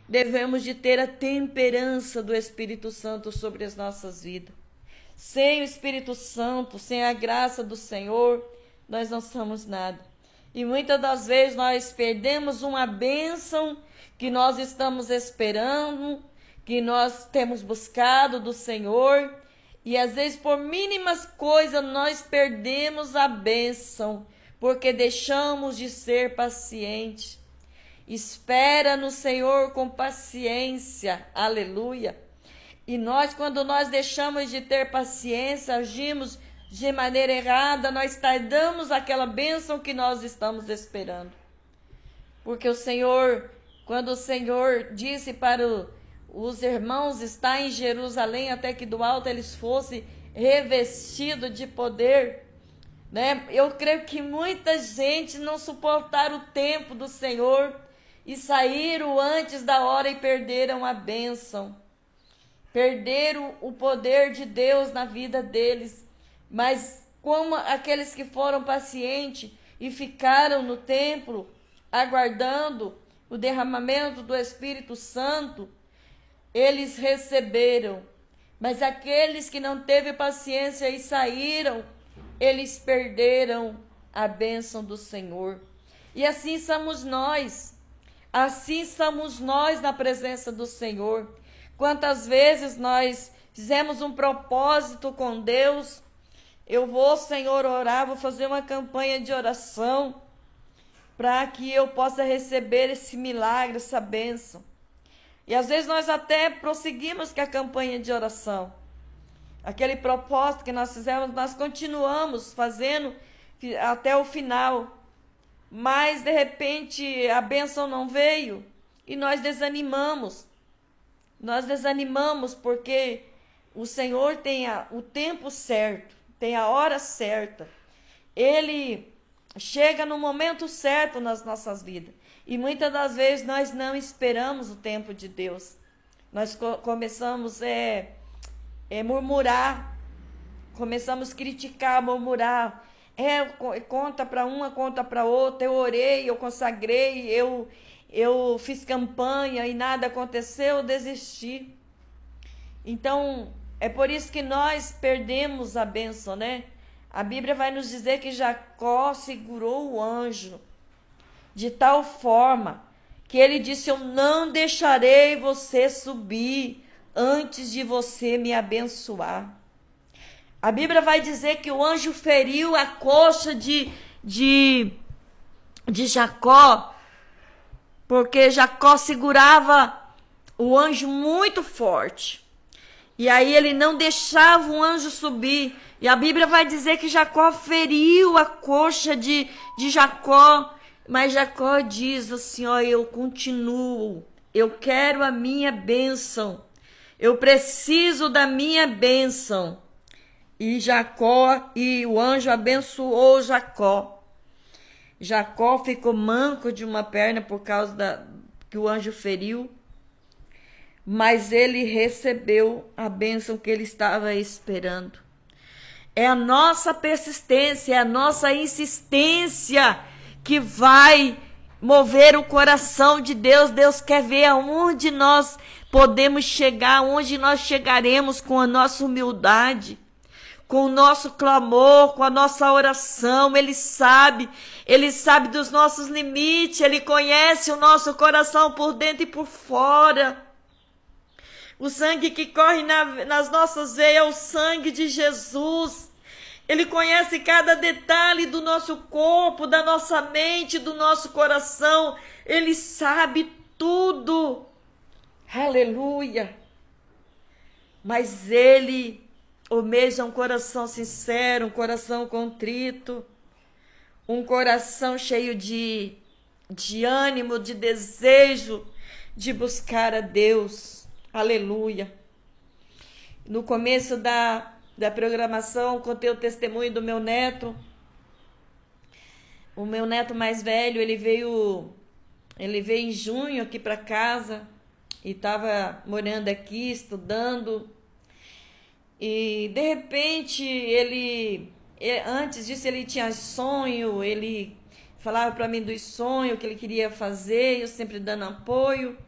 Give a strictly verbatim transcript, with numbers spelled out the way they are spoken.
devemos de ter a temperança do Espírito Santo sobre as nossas vidas. Sem o Espírito Santo, sem a graça do Senhor, nós não somos nada. E muitas das vezes nós perdemos uma bênção que nós estamos esperando, que nós temos buscado do Senhor, e às vezes por mínimas coisas nós perdemos a bênção, porque deixamos de ser pacientes. Espera no Senhor com paciência, aleluia. E nós, quando nós deixamos de ter paciência, agimos de maneira errada, nós tardamos aquela bênção que nós estamos esperando. Porque o Senhor, quando o Senhor disse para o, os irmãos estar em Jerusalém, até que do alto eles fossem revestidos de poder, né? Eu creio que muita gente não suportaram o tempo do Senhor e saíram antes da hora e perderam a bênção. Perderam o poder de Deus na vida deles. Mas como aqueles que foram pacientes e ficaram no templo, aguardando o derramamento do Espírito Santo, eles receberam. Mas aqueles que não teve paciência e saíram, eles perderam a bênção do Senhor. E assim somos nós. Assim somos nós na presença do Senhor. Quantas vezes nós fizemos um propósito com Deus. Eu vou, Senhor, orar, vou fazer uma campanha de oração para que eu possa receber esse milagre, essa bênção. E às vezes nós até prosseguimos com a campanha de oração. Aquele propósito que nós fizemos, nós continuamos fazendo até o final. Mas de repente a bênção não veio e nós desanimamos. Nós desanimamos porque o Senhor tem a, o tempo certo, tem a hora certa. Ele chega no momento certo nas nossas vidas. E muitas das vezes nós não esperamos o tempo de Deus. Nós co- começamos a é, é, murmurar, começamos a criticar, murmurar. É, conta para uma, conta para outra. Eu orei, eu consagrei, eu, eu fiz campanha e nada aconteceu, eu desisti. Então, é por isso que nós perdemos a bênção, né? A Bíblia vai nos dizer que Jacó segurou o anjo de tal forma que ele disse: eu não deixarei você subir antes de você me abençoar. A Bíblia vai dizer que o anjo feriu a coxa de, de, de Jacó, porque Jacó segurava o anjo muito forte. E aí ele não deixava o anjo subir. E a Bíblia vai dizer que Jacó feriu a coxa de, de Jacó. Mas Jacó diz assim: ó, eu continuo, eu quero a minha bênção, eu preciso da minha bênção. E Jacó, e o anjo abençoou Jacó. Jacó ficou manco de uma perna por causa da, que o anjo feriu. Mas ele recebeu a bênção que ele estava esperando. É a nossa persistência, é a nossa insistência que vai mover o coração de Deus. Deus quer ver aonde nós podemos chegar, aonde nós chegaremos com a nossa humildade, com o nosso clamor, com a nossa oração. Ele sabe, Ele sabe dos nossos limites, Ele conhece o nosso coração por dentro e por fora. O sangue que corre na, nas nossas veias é o sangue de Jesus. Ele conhece cada detalhe do nosso corpo, da nossa mente, do nosso coração. Ele sabe tudo. Aleluia. Mas Ele almeja um coração sincero, um coração contrito, um coração cheio de, de ânimo, de desejo de buscar a Deus. Aleluia. No começo da, da programação, contei o testemunho do meu neto. O meu neto mais velho, ele veio, ele veio em junho aqui para casa e estava morando aqui, estudando. E de repente, ele, antes disso, ele tinha sonho, ele falava para mim dos sonhos que ele queria fazer, eu sempre dando apoio.